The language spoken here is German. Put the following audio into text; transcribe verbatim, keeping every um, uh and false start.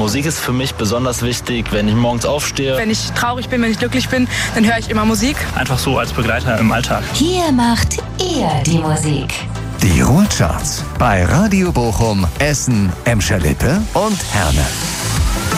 Musik ist für mich besonders wichtig, wenn ich morgens aufstehe. Wenn ich traurig bin, wenn ich glücklich bin, dann höre ich immer Musik. Einfach so als Begleiter im Alltag. Hier macht ihr die Musik. Die Ruhrcharts bei Radio Bochum, Essen, Emscher-Lippe und Herne.